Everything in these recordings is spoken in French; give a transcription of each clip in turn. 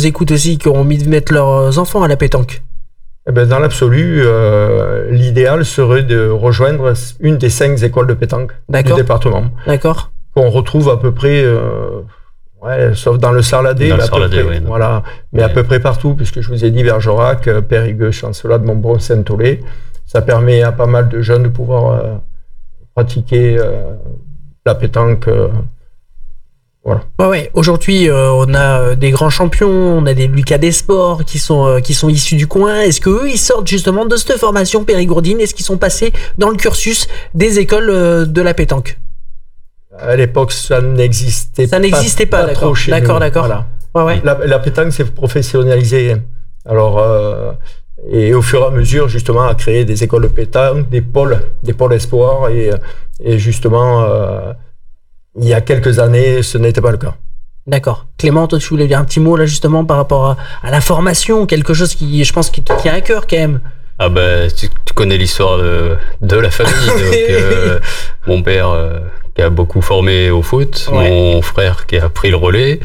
nous écoutent aussi qui ont envie de mettre leurs enfants à la pétanque? Eh ben, dans l'absolu, l'idéal serait de rejoindre une des 5 écoles de pétanque du département. D'accord. Qu'on retrouve à peu près, sauf dans le Sarladais, oui, voilà, mais à peu près partout, puisque je vous ai dit Bergerac, Périgueux, Chancelat, Montbron, Saint-Aulay. Ça permet à pas mal de jeunes de pouvoir pratiquer la pétanque. Voilà. Ouais. Aujourd'hui, on a des grands champions, on a des Lucas des Sports qui sont issus du coin. Est-ce que eux, ils sortent justement de cette formation périgourdine? Est-ce qu'ils sont passés dans le cursus des écoles de la pétanque? À l'époque, ça n'existait pas. Ça n'existait pas, d'accord. Trop chez nous. D'accord. Voilà. Ouais. La pétanque s'est professionnalisée. Alors, et au fur et à mesure, justement, à créer des écoles de pétanque, des pôles espoirs, et justement, il y a quelques années, ce n'était pas le cas. D'accord. Clément, toi, tu voulais dire un petit mot là justement par rapport à la formation, quelque chose qui, je pense, qui tient à cœur quand même. Ah ben, tu connais l'histoire de la famille. Donc, mon père qui a beaucoup formé au foot, mon frère qui a pris le relais.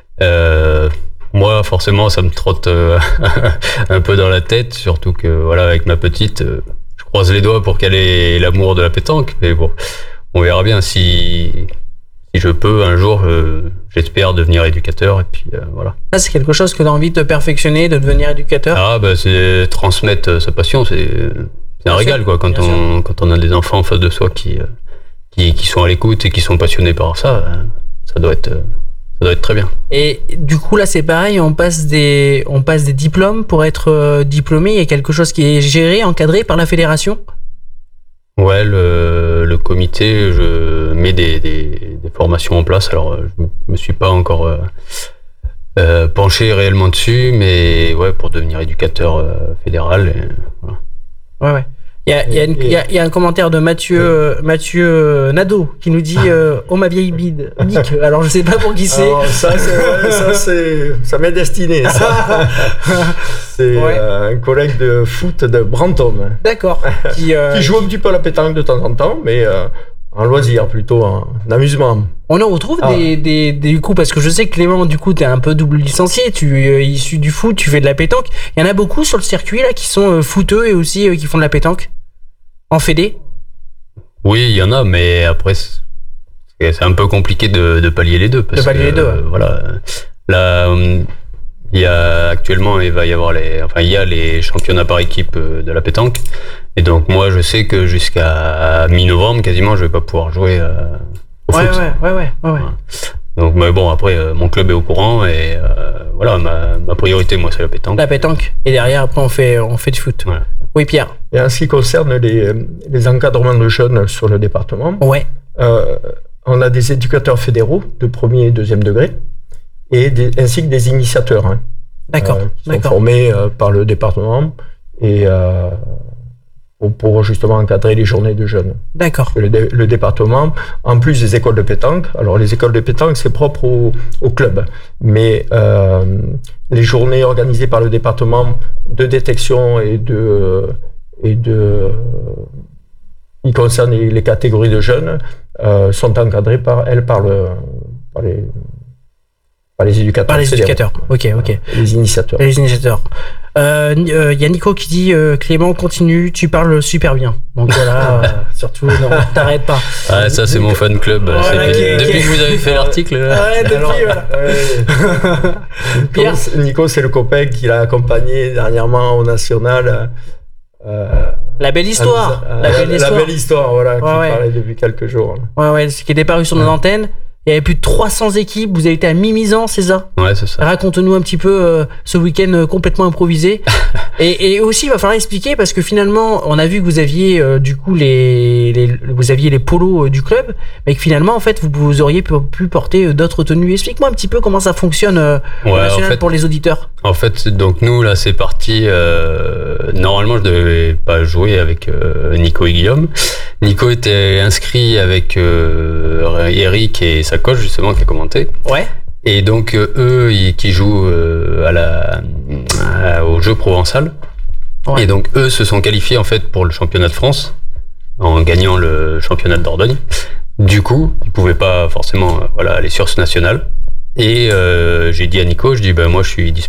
Moi, forcément, ça me trotte un peu dans la tête, surtout que voilà, avec ma petite, je croise les doigts pour qu'elle ait l'amour de la pétanque. Mais bon, on verra bien si je peux un jour, j'espère devenir éducateur, et puis voilà. Ça, c'est quelque chose que tu as envie de perfectionner, de devenir éducateur? Ah bah c'est transmettre sa passion, c'est un régal quoi, quand on a des enfants en face de soi qui sont à l'écoute et qui sont passionnés par ça, ça doit être très bien. Et du coup là c'est pareil, on passe des diplômes pour être diplômé. Il y a quelque chose qui est géré, encadré par la fédération? Ouais, le comité, je mets des formations en place. Alors, je me suis pas encore penché réellement dessus, mais ouais, pour devenir éducateur fédéral. Et, voilà. Ouais. Il y a un commentaire de Mathieu Nadeau qui nous dit oh ma vieille bide, Nick. Alors je sais pas pour qui c'est. Alors, ça m'est destiné. Ça. C'est un collègue de foot de Brantôme. D'accord. Qui joue un petit peu à la pétanque de temps en temps, mais en loisir plutôt, en amusement. On en retrouve des coups, parce que je sais que Clément, du coup, t'es un peu double licencié, tu es issu du foot, tu fais de la pétanque. Il y en a beaucoup sur le circuit là qui sont footeux et aussi qui font de la pétanque en fédé? Oui, il y en a, mais après c'est un peu compliqué de pallier les deux. Parce que, voilà, là, il y a actuellement, il y a les championnats par équipe de la pétanque, et donc moi je sais que jusqu'à mi-novembre quasiment je vais pas pouvoir jouer au foot. Ouais. Donc mais bon, après mon club est au courant, et voilà, ma priorité moi c'est la pétanque. La pétanque, et derrière après on fait du foot. Voilà. Oui, Pierre. Et en ce qui concerne les encadrements de jeunes sur le département, on a des éducateurs fédéraux de premier et deuxième degré, ainsi que des initiateurs. D'accord. Qui sont formés par le département et pour justement encadrer les journées de jeunes. D'accord. Le département, en plus des écoles de pétanque, alors les écoles de pétanque c'est propre au club, mais les journées organisées par le département de détection et qui concernent les catégories de jeunes sont encadrées par les éducateurs. Par les éducateurs. Ok. Les initiateurs. Il y a Nico qui dit Clément, continue, tu parles super bien. Donc voilà, surtout, non, t'arrêtes pas. Ah, ça, c'est mon fan club. Depuis que vous avez fait l'article. Ouais, depuis, voilà. Nico, c'est le copain qui l'a accompagné dernièrement au national. La belle histoire. La belle histoire, voilà, qui parlait depuis quelques jours. Ouais, ce qui était paru sur nos antennes. Il y avait plus de 300 équipes, vous avez été à mi-misant, c'est ça? Ouais, c'est ça. Raconte-nous un petit peu ce week-end complètement improvisé. et aussi, il va falloir expliquer, parce que finalement, on a vu que vous aviez du coup vous aviez les polos du club, mais que finalement, en fait, vous auriez pu porter d'autres tenues. Explique-moi un petit peu comment ça fonctionne au national, en fait, pour les auditeurs. En fait, donc nous, là, c'est parti. Normalement, je devais pas jouer avec Nico et Guillaume. Nico était inscrit avec Eric et sa coach, justement, qui a commenté. Ouais. Et donc, eux, qui jouent au jeu provençal. Ouais. Et donc, eux se sont qualifiés, en fait, pour le championnat de France, en gagnant le championnat de Dordogne. Du coup, ils pouvaient pas forcément aller sur ce national. Et j'ai dit à Nico, moi, je suis disponible